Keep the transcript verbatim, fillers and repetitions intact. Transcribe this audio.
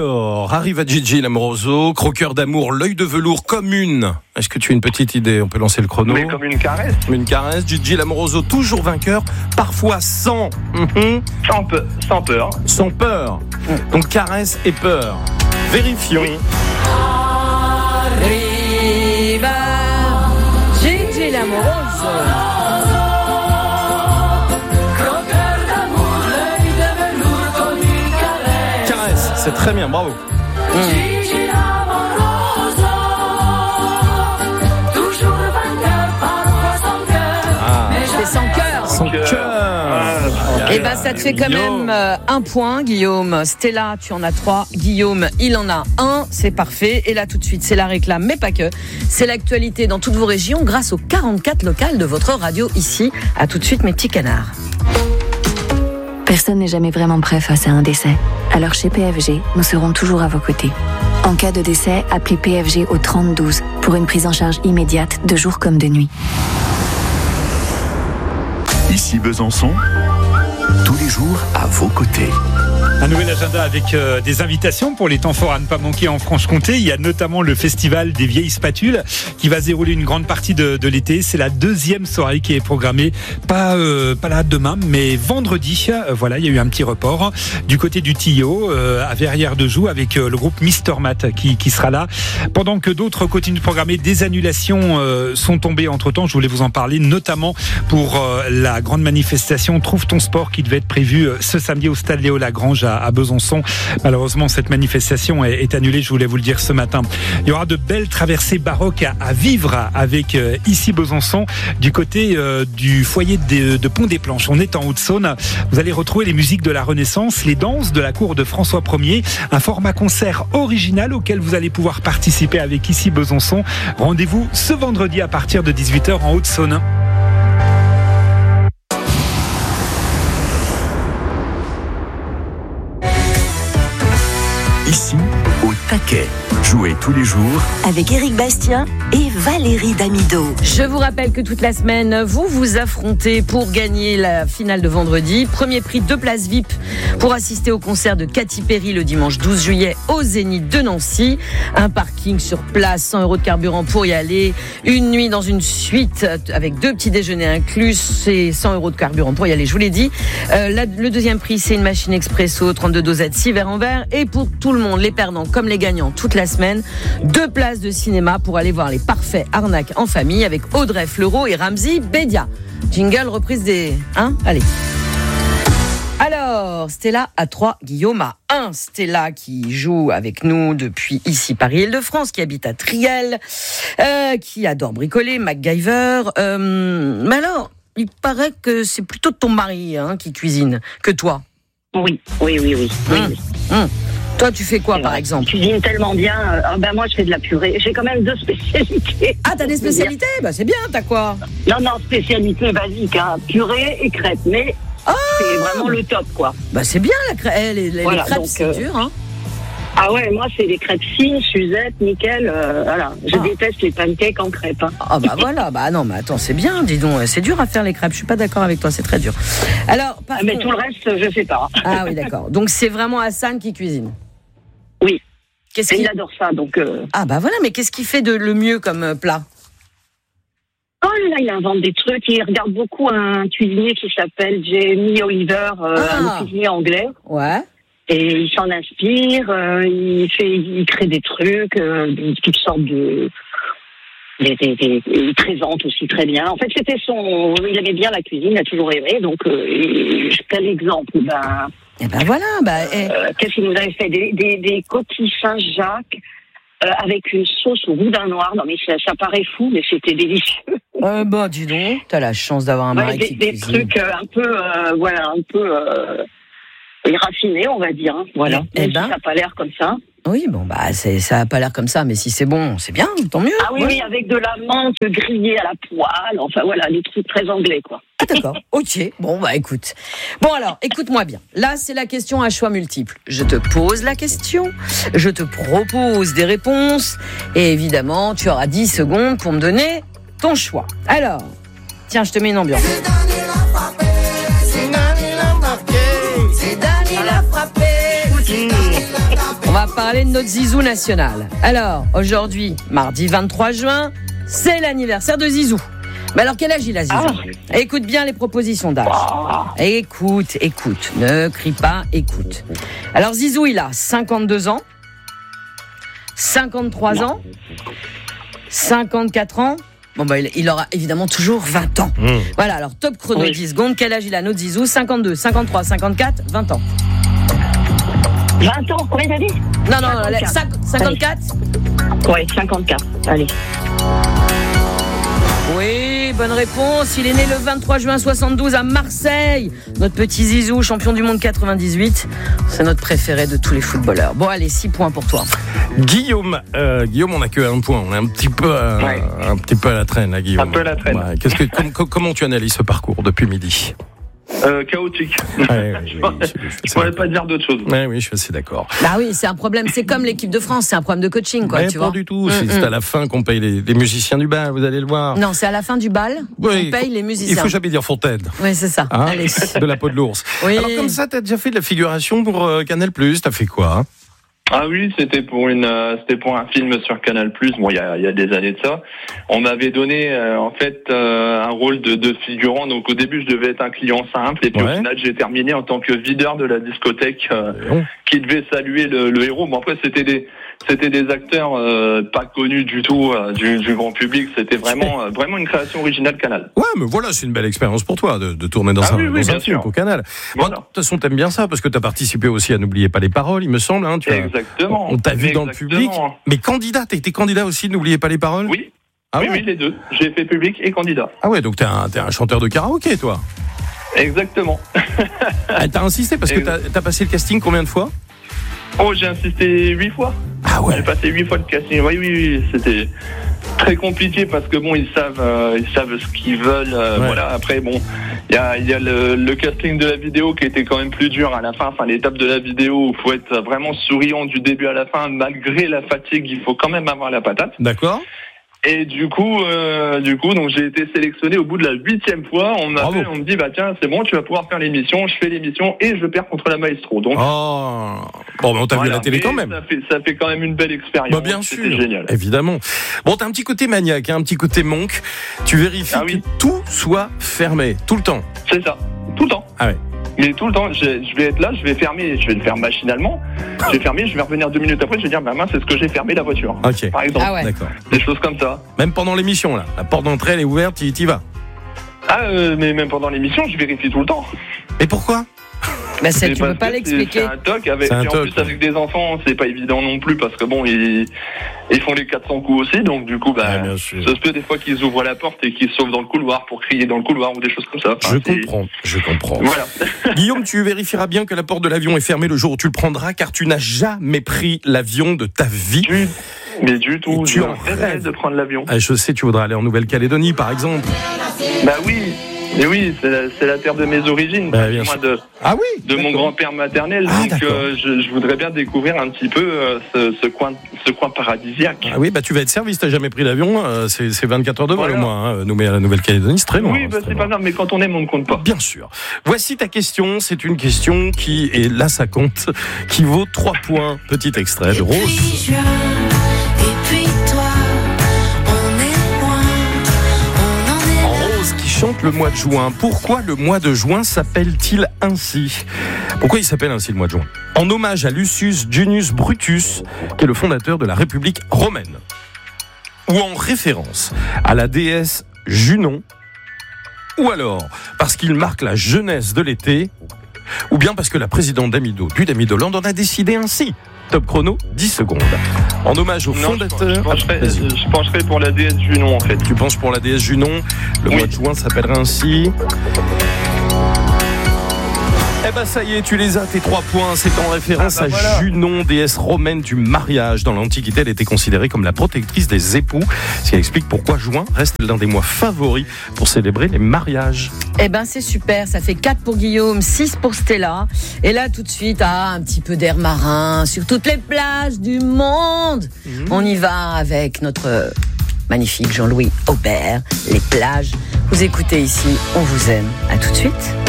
Alors, arrive à Gigi Lamoroso, croqueur d'amour, l'œil de velours commune. Est-ce que tu as une petite idée? On peut lancer le chrono. Mais comme une caresse. Une caresse, Gigi Lamoroso, toujours vainqueur, parfois sans... Mm-hmm. Sans, peu, sans peur. Sans peur. Donc caresse et peur. Vérifions. Oui. Arriva Gigi Lamoroso. Caresse, c'est très bien, bravo. Mmh. C'est sans cœur. Sans cœur. Eh ben, ça te fait quand même euh, un point, Guillaume. Stella, tu en as trois. Guillaume, il en a un. C'est parfait. Et là, tout de suite, c'est la réclame, mais pas que. C'est l'actualité dans toutes vos régions grâce aux quarante-quatre locales de votre radio ici. À tout de suite, mes petits canards. Personne n'est jamais vraiment prêt face à un décès. Alors chez P F G, nous serons toujours à vos côtés. En cas de décès, appelez P F G au trente douze pour une prise en charge immédiate de jour comme de nuit. Ici Besançon, tous les jours à vos côtés. Un nouvel agenda avec euh, des invitations pour les temps forts à ne pas manquer en Franche-Comté. Il y a notamment le festival des vieilles spatules qui va se dérouler une grande partie de, de l'été. C'est la deuxième soirée qui est programmée, pas euh, pas là demain, mais vendredi. Euh, voilà, il y a eu un petit report du côté du Tillot euh, à Verrières-de-Joux avec euh, le groupe Mister Matt qui, qui sera là. Pendant que d'autres continuent de programmer, des annulations euh, sont tombées entre-temps. Je voulais vous en parler, notamment pour euh, la grande manifestation Trouve ton sport qui devait être prévue euh, ce samedi au stade Léo-Lagrange à Besançon. Malheureusement, cette manifestation est, est annulée, je voulais vous le dire ce matin. Il y aura de belles traversées baroques à, à vivre avec euh, ici Besançon, du côté euh, du foyer de, de Pont des Planches. On est en Haute-Saône. Vous allez retrouver les musiques de la Renaissance, les danses de la cour de François Ier, un format concert original auquel vous allez pouvoir participer avec ici Besançon. Rendez-vous ce vendredi à partir de dix-huit heures en Haute-Saône. Ici, au taquet. Jouez tous les jours avec Éric Bastien et Valérie Damido. Je vous rappelle que toute la semaine, vous vous affrontez pour gagner la finale de vendredi. Premier prix, deux places V I P pour assister au concert de Katy Perry le dimanche douze juillet au Zénith de Nancy. Un parking sur place, cent euros de carburant pour y aller. Une nuit dans une suite avec deux petits déjeuners inclus, c'est cent euros de carburant pour y aller, je vous l'ai dit. Euh, la, le deuxième prix, c'est une machine expresso, trente-deux dosettes, six verres en verre. Et pour tout le monde, les perdants comme les gagnants, toute la semaine, deux places de cinéma pour aller voir les parfaits arnaques en famille avec Audrey Fleurot et Ramzy Bédia. Jingle, reprise des... Hein Allez. Alors, Stella à trois, Guillaume à un. Stella qui joue avec nous depuis ici Paris-Île-de-France, qui habite à Triel, euh, qui adore bricoler, MacGyver. Euh, mais alors, il paraît que c'est plutôt ton mari hein, qui cuisine que toi. Oui, oui, oui, oui. oui, hum, oui. Hum. Toi, tu fais quoi, c'est par vrai. exemple? Je cuisine tellement bien. Euh, ben moi, je fais de la purée. J'ai quand même deux spécialités. Ah, t'as des spécialités? Bah, c'est bien, t'as quoi? Non, non, spécialité basique, hein, purée et crêpes. Mais oh c'est vraiment le top, quoi. Bah, c'est bien, la crêpe. Eh, les, les, voilà, les crêpes, donc, c'est euh, dur, hein? Ah ouais, moi, c'est les crêpes fines, Suzette, nickel. Euh, voilà, je ah. déteste les pancakes en crêpes. Hein. Ah, bah voilà. Bah non, mais attends, c'est bien, dis donc. C'est dur à faire les crêpes. Je suis pas d'accord avec toi, c'est très dur. Alors, par ah, mais contre... tout le reste, je sais pas. Ah oui, d'accord. Donc, c'est vraiment Hassan qui cuisine? Oui. Qu'est-ce Et qu'il... il adore ça, donc... Euh... Ah bah voilà, mais qu'est-ce qu'il fait de le mieux comme euh, plat? Oh là, il invente des trucs. Il regarde beaucoup un cuisinier qui s'appelle Jamie Oliver, euh, Ah. un cuisinier anglais. Ouais. Et il s'en inspire, euh, il fait, il crée des trucs, euh, toutes sortes de... Des, des, des, il présente aussi très bien. En fait, c'était son... Il aimait bien la cuisine, il a toujours aimé. Donc, euh, et, quel exemple? Ben... Et ben voilà, bah... Eh. Euh, qu'est-ce qu'il nous avait fait? Des, des, des coquilles Saint-Jacques euh, avec une sauce au boudin noir. Non mais ça, ça paraît fou, mais c'était délicieux. Euh, bah dis donc, t'as la chance d'avoir un mari ouais, des, qui des cuisine. trucs euh, un peu, euh, voilà, un peu euh, raffinés, on va dire. Hein, voilà. Eh Même ben. si ça n'a pas l'air comme ça. Oui, bon bah c'est, ça a pas l'air comme ça, mais si c'est bon, c'est bien, tant mieux. Ah oui, ouais. oui, avec de la menthe grillée à la poêle. Enfin voilà, des trucs très anglais, quoi. Ah d'accord, ok. Bon bah écoute. Bon alors, écoute-moi bien. Là, c'est la question à choix multiples. Je te pose la question, je te propose des réponses, et évidemment, tu auras dix secondes pour me donner ton choix. Alors, tiens, je te mets une ambiance. C'est Daniel a frappé, c'est Daniel a marqué, c'est Daniel a frappé. On va parler de notre Zizou national. Alors, aujourd'hui, mardi vingt-trois juin, c'est l'anniversaire de Zizou. Mais alors, quel âge il a, Zizou ? ah. Écoute bien les propositions d'âge. Ah. Écoute, écoute. Ne crie pas, écoute. Alors, Zizou, il a cinquante-deux ans, cinquante-trois non. ans, cinquante-quatre ans. Bon, bah, il, il aura évidemment toujours vingt ans. Mmh. Voilà, alors, top chrono, oui. dix secondes. Quel âge il a, notre Zizou ? cinquante-deux, cinquante-trois, cinquante-quatre, vingt ans. vingt ans, combien t'as dit ? Non, non, non, cinquante-quatre ? Oui, cinquante-quatre, allez. Oui, bonne réponse. Il est né le vingt-trois juin soixante-douze à Marseille. Notre petit Zizou, champion du monde quatre-vingt-dix-huit. C'est notre préféré de tous les footballeurs. Bon, allez, six points pour toi. Guillaume, euh, Guillaume, on n'a que un point. On est un petit peu, euh, ouais. un petit peu à la traîne, là, Guillaume. Un peu à la traîne. Ouais. Qu'est-ce que, com- comment tu analyses ce parcours depuis midi ? Euh, chaotique. Ouais, ouais, je ne pourrais pas dire d'autre chose. Ouais, oui, je suis assez d'accord. Bah oui, c'est un problème. C'est comme l'équipe de France, c'est un problème de coaching, quoi. Mais tu pas vois. du tout. C'est, mm-hmm. c'est à la fin qu'on paye les, les musiciens du bal. Vous allez le voir. Non, c'est à la fin du bal oui, qu'on paye les musiciens. Il faut jamais dire Fontaine. Oui, c'est ça. Hein allez. De la peau de l'ours. Oui. Alors comme ça, t'as déjà fait de la figuration pour euh, Canal plus. T'as fait quoi ? Ah oui, c'était pour une, euh, c'était pour un film sur Canal plus. Bon, il y a, il y a des années de ça. On m'avait donné euh, en fait euh, un rôle de, de figurant. Donc au début, je devais être un client simple, et puis ouais. au final, j'ai terminé en tant que videur de la discothèque euh, bon. qui devait saluer le, le héros. Bon après, c'était des, c'était des acteurs euh, pas connus du tout euh, du, du grand public. C'était vraiment, euh, vraiment une création originale Canal. Ouais, mais voilà, c'est une belle expérience pour toi de, de tourner dans ah, un, oui, oui, dans un film au Canal. Voilà. Bon, de toute façon, t'aimes bien ça parce que t'as participé aussi à N'oubliez pas les paroles, il me semble. Hein, tu Exactement. As, on t'a vu Exactement. dans le public. Mais candidat, t'as été candidat aussi, N'oubliez pas les paroles ? Oui. Ah oui, ouais. oui, les deux. J'ai fait public et candidat. Ah ouais, donc t'es un, t'es un chanteur de karaoké, toi ? Exactement. Ah, t'as insisté parce que t'as, t'as passé le casting combien de fois ? Oh, j'ai insisté huit fois. Ah ouais. J'ai passé huit fois le casting. Oui, oui, oui. C'était très compliqué parce que bon, ils savent, euh, ils savent ce qu'ils veulent. Euh, ouais. Voilà. Après, bon, il y a, il y a le, le casting de la vidéo qui était quand même plus dur à la fin. Enfin, l'étape de la vidéo où il faut être vraiment souriant du début à la fin, malgré la fatigue. Il faut quand même avoir la patate. D'accord. Et du coup, euh, du coup, donc j'ai été sélectionné au bout de la huitième fois. On m'appelle, on me dit, bah tiens, c'est bon, tu vas pouvoir faire l'émission. Je fais l'émission et je perds contre la maestro. Donc, oh. Bon, mais on t'a voilà, vu à la télé quand même. Ça fait, ça fait quand même une belle expérience. Bah bien C'était sûr, génial. Évidemment. Bon, t'as un petit côté maniaque, hein, un petit côté monk. Tu vérifies ah, oui. que tout soit fermé, tout le temps. C'est ça, tout le temps. Ah ouais. Mais tout le temps, je, je vais être là, je vais fermer, je vais le faire machinalement. Je vais fermer, je vais revenir deux minutes après, je vais dire, bah mince, c'est ce que j'ai fermé la voiture. Ok. Par exemple. Ah ouais. D'accord. Des choses comme ça. Même pendant l'émission, là. La porte d'entrée, elle est ouverte, tu y vas. Ah, euh, mais même pendant l'émission, je vérifie tout le temps. Et pourquoi ? Bah c'est, tu peux pas l'expliquer. C'est un toc avec, c'est un et en toc, plus avec des enfants, c'est pas évident non plus parce que bon, ils, ils font les quatre cents coups aussi, donc du coup, bah, ouais, ça se peut des fois qu'ils ouvrent la porte et qu'ils se sauvent dans le couloir pour crier dans le couloir ou des choses comme ça. Enfin, je c'est... comprends, je comprends. Voilà. Guillaume, tu vérifieras bien que la porte de l'avion est fermée le jour où tu le prendras, car tu n'as jamais pris l'avion de ta vie. Du... Mais du tout, tu en rêves de prendre l'avion. Ah, je sais, tu voudrais aller en Nouvelle-Calédonie, par exemple. Bah oui. Et oui, c'est la, c'est la terre de mes origines, bah, bien moi sûr. de, ah oui, de mon grand-père maternel, ah, donc euh, je, je voudrais bien découvrir un petit peu euh, ce, ce coin, ce coin paradisiaque. Ah oui, bah tu vas être servi si t'as jamais pris l'avion, euh, c'est, c'est vingt-quatre heures de vol voilà. au moins, hein, nous, à la Nouvelle-Calédonie, c'est très loin. Oui, bah, c'est, c'est pas grave, mais quand on aime, on ne compte pas. Bien sûr. Voici ta question, c'est une question qui, et là ça compte, qui vaut trois points. Petit extrait de Rose. Et puis toi, on est loin, on en est là. Rose qui chante le mois de juin. Pourquoi le mois de juin s'appelle-t-il ainsi ? Pourquoi il s'appelle ainsi le mois de juin ? En hommage à Lucius Junius Brutus, qui est le fondateur de la République romaine. Ou en référence à la déesse Junon. Ou alors parce qu'il marque la jeunesse de l'été. Ou bien parce que la présidente d'Amido, du Damidoland, en a décidé ainsi. Top chrono, dix secondes. En hommage au non, fondateur... Je, je, pencherais, je pencherais pour la déesse Junon, en fait. Tu penches pour la déesse Junon. Le oui. mois de juin s'appellerait ainsi... Eh ben ça y est, tu les as, tes trois points. C'est en référence ah bah à voilà. Junon, déesse romaine du mariage. Dans l'Antiquité, elle était considérée comme la protectrice des époux. Ce qui explique pourquoi juin reste l'un des mois favoris pour célébrer les mariages. Eh ben c'est super, ça fait quatre pour Guillaume, six pour Stella. Et là tout de suite, ah, un petit peu d'air marin sur toutes les plages du monde. Mmh. On y va avec notre magnifique Jean-Louis Aubert, les plages. Vous écoutez ici, on vous aime. À tout de suite.